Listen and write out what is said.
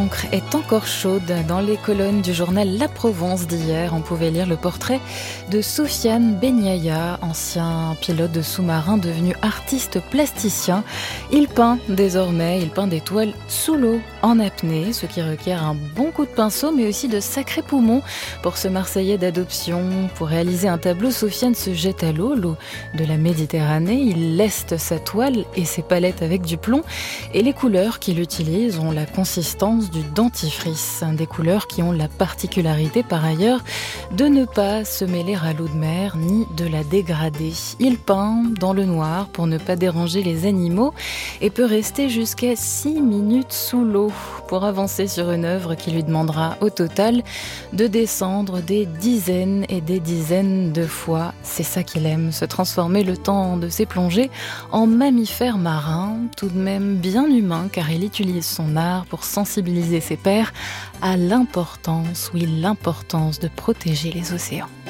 L'encre est encore chaude. Dans les colonnes du journal La Provence d'hier, on pouvait lire le portrait de Soufiane Benyaya, ancien pilote de sous-marin devenu artiste plasticien. Il peint désormais, des toiles sous l'eau, en apnée, ce qui requiert un bon coup de pinceau, mais aussi de sacrés poumons. Pour ce Marseillais d'adoption, pour réaliser un tableau, Soufiane se jette à l'eau de la Méditerranée. Il leste sa toile et ses palettes avec du plomb. Et les couleurs qu'il utilise ont la consistance du dentifrice. Des couleurs qui ont la particularité, par ailleurs, de ne pas se mêler à l'eau de mer ni de la dégrader. Il peint dans le noir pour ne pas déranger les animaux et peut rester jusqu'à 6 minutes sous l'eau pour avancer sur une œuvre qui lui demandera au total de descendre des dizaines et des dizaines de fois. C'est ça qu'il aime, se transformer le temps de ses plongées en mammifère marin, tout de même bien humain car il utilise son art pour sensibiliser ses pairs à l'importance de protéger les océans.